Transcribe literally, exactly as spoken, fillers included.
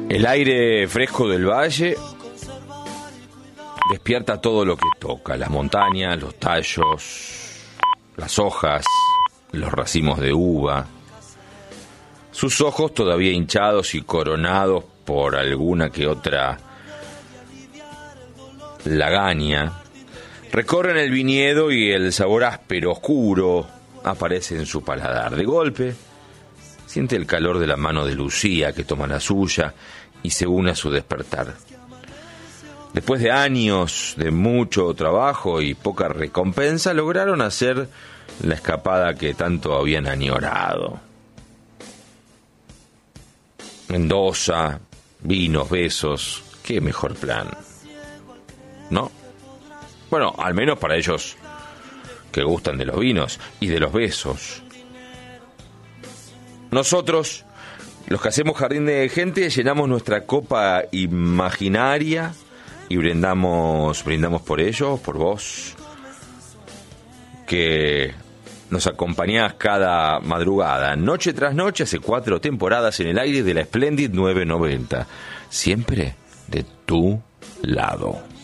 El aire fresco del valle despierta todo lo que toca, las montañas, los tallos, las hojas, los racimos de uva. Sus ojos todavía hinchados y coronados por alguna que otra lagaña recorren el viñedo y el sabor áspero, oscuro, aparece en su paladar. De golpe, siente el calor de la mano de Lucía que toma la suya y se une a su despertar. Después de años de mucho trabajo y poca recompensa, lograron hacer la escapada que tanto habían añorado. Mendoza, vinos, besos, qué mejor plan, ¿no? Bueno, al menos para ellos que gustan de los vinos y de los besos. Nosotros, los que hacemos Jardín de Gente, llenamos nuestra copa imaginaria y brindamos, brindamos por ellos, por vos, que nos acompañás cada madrugada, noche tras noche, hace cuatro temporadas en el aire de la Splendid nueve noventa. Siempre de tu lado.